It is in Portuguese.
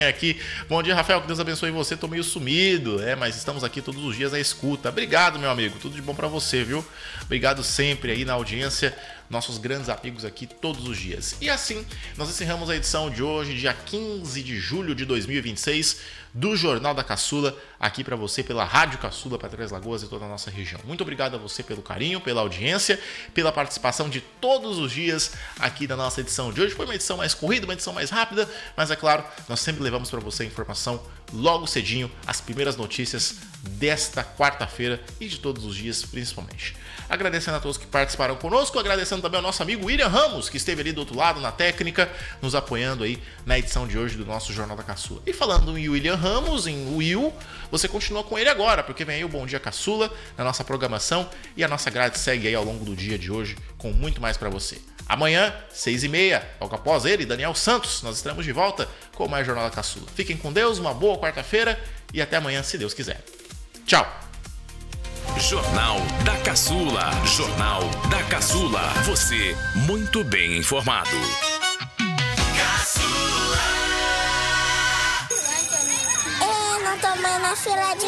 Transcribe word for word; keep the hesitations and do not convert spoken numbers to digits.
Aqui. Bom dia, Rafael, que Deus abençoe você. Tô meio sumido, é, mas estamos aqui todos os dias à escuta. Obrigado, meu amigo, tudo de bom pra você, viu? Obrigado sempre aí na audiência, nossos grandes amigos aqui todos os dias. E assim, nós encerramos a edição de hoje, dia quinze de julho de dois mil e vinte e seis, do Jornal da Caçula, aqui pra você pela Rádio Caçula para Três Lagoas e toda a nossa região. Muito obrigado a você pelo carinho, pela audiência, pela participação de todos os dias aqui na nossa edição de hoje. Foi uma edição mais corrida, uma edição mais rápida, mas é claro, nós sempre levamos para você a informação logo cedinho, as primeiras notícias desta quarta-feira e de todos os dias principalmente. Agradecendo a todos que participaram conosco, agradecendo também ao nosso amigo William Ramos, que esteve ali do outro lado na técnica, nos apoiando aí na edição de hoje do nosso Jornal da Caçula. E falando em William Ramos, em Will, você continua com ele agora, porque vem aí o Bom Dia Caçula na nossa programação e a nossa grade segue aí ao longo do dia de hoje com muito mais para você. Amanhã, seis e meia, logo após ele, Daniel Santos, nós estaremos de volta com mais Jornal da Caçula. Fiquem com Deus, uma boa quarta-feira e até amanhã, se Deus quiser. Tchau! Jornal da Caçula. Jornal da Caçula. Você muito bem informado. Caçula. Eu não tomei na fila de